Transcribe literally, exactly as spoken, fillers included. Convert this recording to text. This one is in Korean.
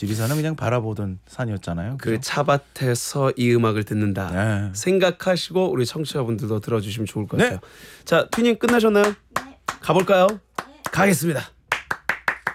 지리산은 그냥 바라보던 산이었잖아요. 그 그죠? 차밭에서 이 음악을 듣는다 네. 생각하시고 우리 청취자분들도 들어주시면 좋을 것 네. 같아요. 자, 튜닝 끝나셨나요? 네. 가볼까요? 가겠습니다.